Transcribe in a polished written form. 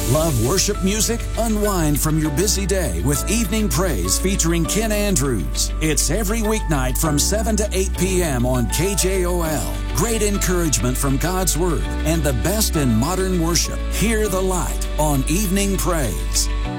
Love worship music? Unwind from your busy day with Evening Praise featuring Ken Andrews. It's every weeknight from 7 to 8 p.m. on KJOL. Great encouragement from God's Word and the best in modern worship. Hear the light on Evening Praise.